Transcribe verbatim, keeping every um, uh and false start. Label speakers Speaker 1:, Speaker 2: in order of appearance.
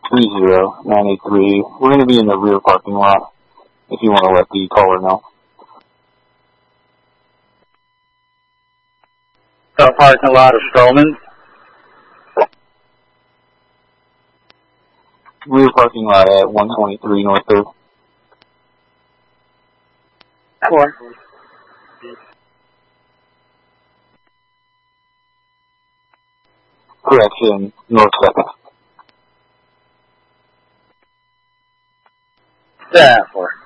Speaker 1: three zero nine eight three. We're going to be in the rear parking lot if you want to let the caller know.
Speaker 2: The parking lot of Strowman.
Speaker 1: Rear parking lot at one twenty-three North third.
Speaker 2: Four.
Speaker 1: Correction, North second.
Speaker 2: Yeah, four.